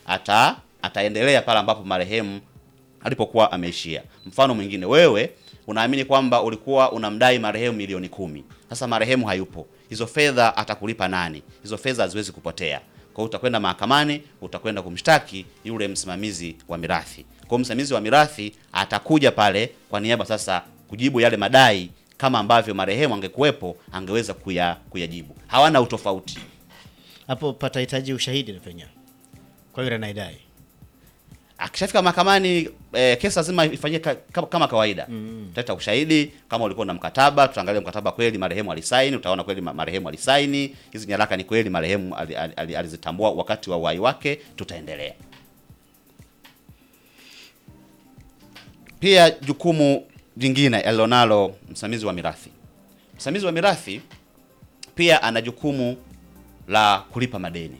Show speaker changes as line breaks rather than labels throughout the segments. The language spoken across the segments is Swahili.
ataendelea pale ambapo marehemu alipokuwa ameishia. Mfano mwingine, wewe unaamini kwamba ulikuwa unamdai marehemu milioni 10. Sasa marehemu hayupo. Hizo fedha atakulipa nani? Hizo fedha haziwezi kupotea. Kwa hiyo utakwenda mahakamani, utakwenda kumshtaki yule msimamizi wa mirathi. Kwa hiyo msimamizi wa mirathi atakuja pale kwa niaba sasa kujibu yale madai kama ambavyo marehemu angekuwepo angeweza kuyajibu. Hawana utofauti.
Hapo patahitaji ushahidi na penye. Kwa hiyo anaidai.
Akishafika mahakamani kesi lazima ifanyike kama kawaida. Tutaleta ushahidi, kama ulikuwa na mkataba, tutaangalia mkataba kweli marehemu alisaini, utaona kweli marehemu alisaini, hizi nyaraka ni kweli marehemu alizitambua wakati wa uhai wake, tutaendelea. Pia jukumu jingine alilonalo msimamizi wa mirathi. Msimamizi wa mirathi pia ana jukumu la kulipa madeni.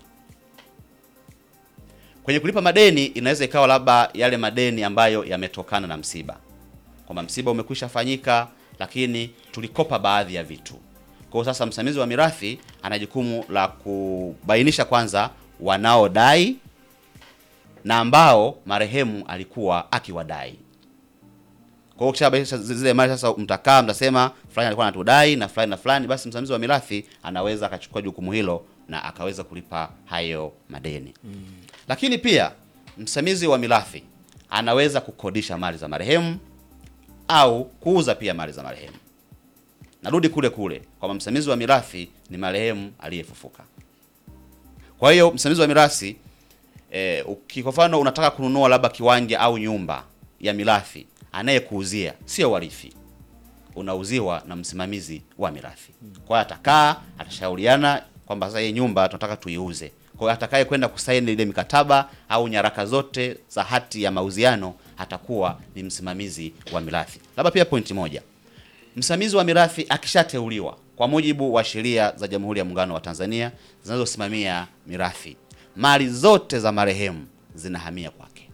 Kwenye kulipa madeni inaweza ikawa labda yale madeni ambayo yametokana na msiba. Kwamba msiba umekwisha fanyika lakini tulikopa baadhi ya vitu. Kwa hiyo sasa msimamizi wa mirathi ana jukumu la kubainisha kwanza wanaodai na ambao marehemu alikuwa akiwadai. Kwa hiyo kisha zile mali sasa mtakaa mtasema fulani alikuwa anatudai na fulani na fulani, basi msimamizi wa mirathi anaweza akachukua jukumu hilo na akaweza kulipa hayo madeni. Lakini pia msimamizi wa mirathi anaweza kukodisha mali za marehemu au kuuza pia mali za marehemu. Narudi kule kwamba msimamizi wa mirathi ni marehemu aliyefufuka. Kwa hiyo msimamizi wa mirathi kwa mfano unataka kununua labda kiwanja au nyumba ya mirathi, anayekuuzia sio warithi. Unauziwa na msimamizi wa mirathi. Kwa hiyo atakaa, atashauriana kwamba sasa hii nyumba tunataka tuiuze. Kwa hiyo atakaye kwenda kusaini ile mikataba au nyaraka zote za hati ya mauziano atakuwa ni msimamizi wa mirathi. Labda pia pointi moja. Msimamizi wa mirathi akishateuliwa kwa mujibu wa sheria za Jamhuri ya Muungano wa Tanzania zinazosimamia mirathi, mali zote za marehemu zinahamia kwake.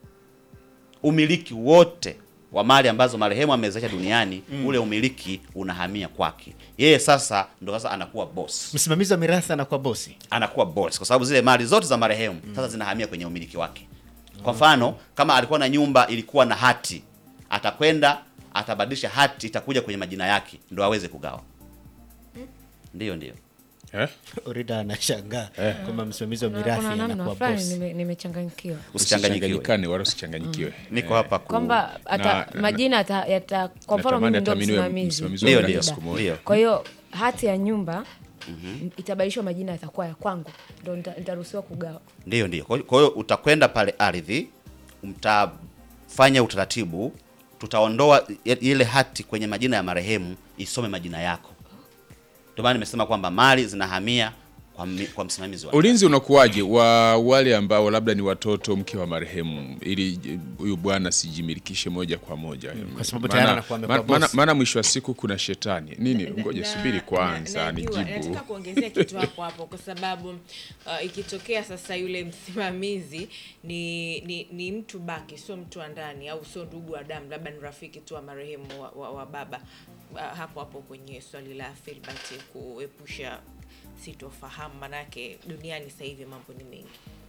Umiliki wote wa mali ambazo marehemu ameziacha duniani, ule umiliki unahamia kwake. Yeye sasa ndo anakuwa boss.
Msimamizi wa mirathi anakuwa bosi.
Anakuwa boss kwa sababu zile mali zote za marehemu sasa zinahamia kwenye umiliki wake. Kwa mfano, kama alikuwa na nyumba ilikuwa na hati, atakwenda atabadilisha hati, itakuja kwenye majina yake ndo aweze kugawa. Ndio.
Orida anashangaa kwamba msimamizi wa mirathi anakuwa bosi.
Nimechanganyikiwa.
Usichanganyikiwe
wala usichanganyikiwe.
Niko hapa
kwamba majina kwa mfano mimi ndio msimamizi.
Ndio.
Kwa hiyo hati ya nyumba itabadilishwa, majina yatakuwa ya kwangu, ndio nitaruhusiwa kugawa.
Ndio. Kwa hiyo utakwenda pale ardhi, mtafanya utaratibu, tutaondoa ile hati kwenye majina ya marehemu, isome majina yako. Ndio maana nimesema kwamba mali zinahamia kwa msimamizi wa.
Ulinzi unakuwaje wa wale ambao labda ni watoto mke wa marehemu, ili huyu bwana sijimilikishe moja kwa moja?
Kwa sababu tayari anakuwa amekuwa boss.
Maana mwisho wa siku kuna shetani. Nini? Ngoja subiri kwanza nijibu.
Nataka kuongezea kitu hapo kwa sababu ikitokea sasa yule msimamizi ni mtu baki, sio mtu wa ndani au sio ndugu wa damu, labda ni rafiki tu wa marehemu wa baba, hapo kwenye swali la Filbert kuepusha sitofahamu, manake duniani sasa hivi mambo ni mengi.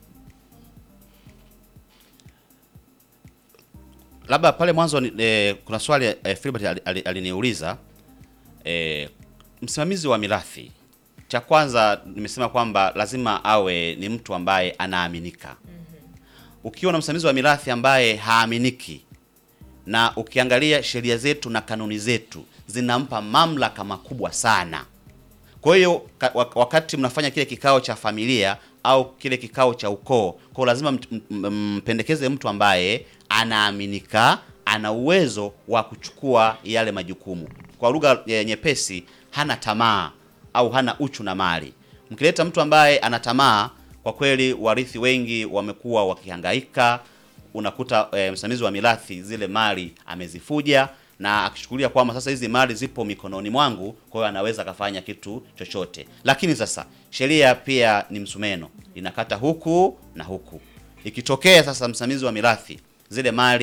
Labda pale mwanzo kuna swali Filbert aliniuliza msimamizi wa mirathi. Cha kwanza nimesema kwamba lazima awe ni mtu ambaye anaaminika. Ukiwa na msimamizi wa mirathi ambaye haaminiki, na ukiangalia sheria zetu na kanuni zetu zinampa mamlaka makubwa sana. Kwa hiyo wakati mnafanya kile kikao cha familia au kile kikao cha ukoo, kwa lazima mpendekeze mtu ambaye anaaminika, ana uwezo wa kuchukua yale majukumu. Kwa lugha nyepesi, hana tamaa au hana uchu na mali. Mkileta mtu ambaye ana tamaa, kwa kweli warithi wengi wamekuwa wakihangaika. Unakuta msimamizi wa mirathi zile mali amezifuja, na akichukulia kwamba sasa hizi mali zipo mikononi mwangu, kwa hiyo anaweza kafanya kitu chochote. Lakini sasa sheria pia ni msumeno, inakata huku na huku. Ikitokea sasa msimamizi wa mirathi zile mali